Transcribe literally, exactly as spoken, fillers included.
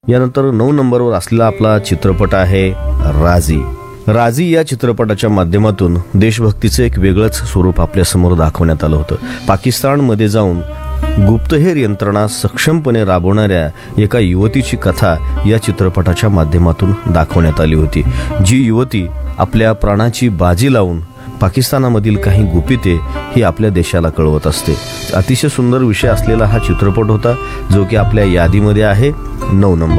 यानंतर नऊ नंबरवर असलेला आपला चित्रपट आहे राजी. राजी या चित्रपटाच्या माध्यमातून देशभक्तीचं एक वेगळंच स्वरूप आपल्यासमोर दाखवण्यात आलं होतं. पाकिस्तानमध्ये जाऊन गुप्तहेर यंत्रणा सक्षमपणे राबवणाऱ्या एका युवतीची कथा या चित्रपटाच्या माध्यमातून दाखवण्यात आली होती. जी युवती आपल्या प्राणाची बाजी लावून पाकिस्तानामधील काही गुपिते ही आपल्या देशाला कळवत असते. अतिशय सुंदर विषय असलेला हा चित्रपट होता, जो की आपल्या यादीमध्ये आहे नऊ नंबर.